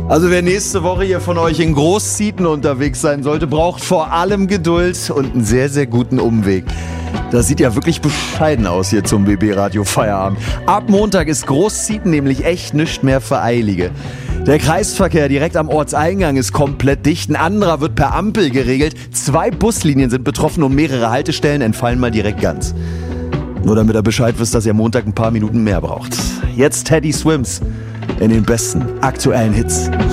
Also wer nächste Woche hier von euch in Großzieten unterwegs sein sollte, braucht vor allem Geduld und einen sehr, sehr guten Umweg. Das sieht ja wirklich bescheiden aus hier zum BB Radio Feierabend. Ab Montag ist Großzieten nämlich echt nicht mehr für Eilige. Der Kreisverkehr direkt am Ortseingang ist komplett dicht, ein anderer wird per Ampel geregelt. 2 Buslinien sind betroffen und mehrere Haltestellen entfallen mal direkt ganz. Nur damit ihr Bescheid wisst, dass ihr Montag ein paar Minuten mehr braucht. Jetzt Teddy Swims in den besten aktuellen Hits.